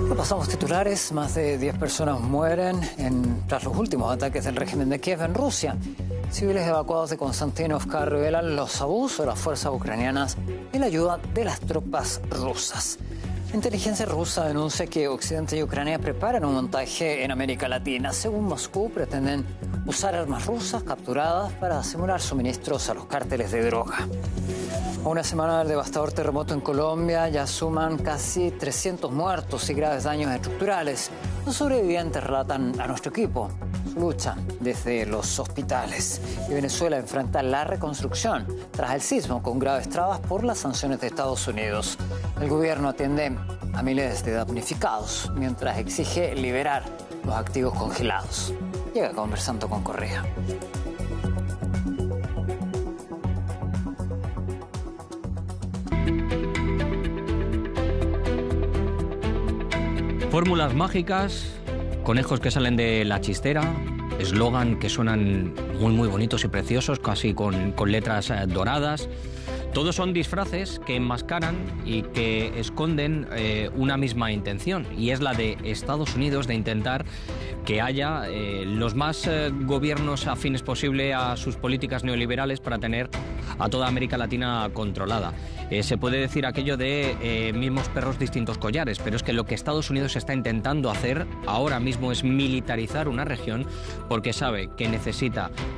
Pasamos titulares. Más de 10 personas mueren tras los últimos ataques del régimen de Kiev en Rusia. Civiles evacuados de Konstantinovka revelan los abusos de las fuerzas ucranianas y la ayuda de las tropas rusas. La inteligencia rusa denuncia que Occidente y Ucrania preparan un montaje en América Latina. Según Moscú, pretenden usar armas rusas capturadas para simular suministros a los cárteles de droga. A una semana del devastador terremoto en Colombia, ya suman casi 300 muertos y graves daños estructurales. Los sobrevivientes relatan a nuestro equipo su lucha desde los hospitales. Y Venezuela enfrenta la reconstrucción tras el sismo con graves trabas por las sanciones de Estados Unidos. El gobierno atiende a miles de damnificados mientras exige liberar los activos congelados. Llega Conversando con Correa. Fórmulas mágicas, conejos que salen de la chistera, eslogan que suenan muy bonitos y preciosos, casi con letras doradas. Todos son disfraces que enmascaran y que esconden una misma intención, y es la de Estados Unidos de intentar que haya los más gobiernos afines posible a sus políticas neoliberales para tener a toda América Latina controlada. Se puede decir aquello de mismos perros, distintos collares, pero es que lo que Estados Unidos está intentando hacer ahora mismo es militarizar una región porque sabe que necesita